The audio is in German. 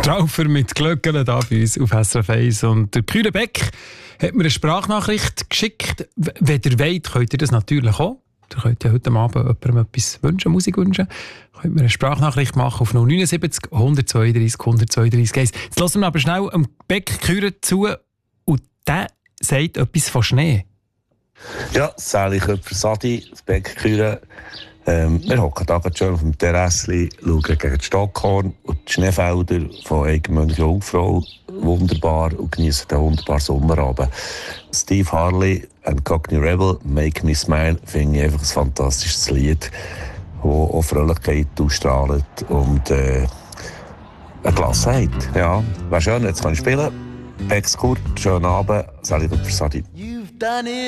Straufer mit Glöckchen da bei uns auf SRF 1. Und der Kühne Beck hat mir eine Sprachnachricht geschickt. Wenn ihr wollt, könnt ihr das natürlich auch. Ihr könnt ja heute Abend jemandem etwas wünschen, Musik wünschen. Könnt mir eine Sprachnachricht machen auf 079 132 132 1. Jetzt hören wir aber schnell am Beck Kühne zu und der sagt etwas von Schnee. Ja, Sally Köpfer-Sadi, das Beck Kühne. Wir hocken da schön auf dem Terrassli, schauen gegen die Stockhorn und die Schneefelder von Eigenmünchen Jungfrau. Wunderbar und genießen den wunderbaren Sommerabend. Steve Harley and Cockney Rebel, Make Me Smile, finde ich einfach ein fantastisches Lied, das auch Fröhlichkeit ausstrahlt und eine Gelassenheit. Ja, wäre schön, jetzt kann ich spielen. Beck Kurt, schönen Abend, Sally Köpfer-Sadi.